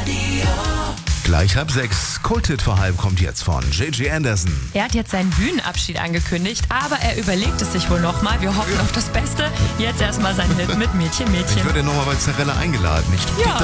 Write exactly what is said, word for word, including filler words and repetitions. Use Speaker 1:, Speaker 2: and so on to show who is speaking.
Speaker 1: Gleich halb sechs. Kulthit vor halb kommt jetzt von J J Anderson.
Speaker 2: Er hat jetzt seinen Bühnenabschied angekündigt, aber er überlegt es sich wohl nochmal. Wir hoffen auf das Beste. Jetzt erstmal sein Hit mit Mädchen, Mädchen.
Speaker 1: Ich würde nochmal bei Zarella eingeladen. Ich drücke
Speaker 2: Ja.
Speaker 1: die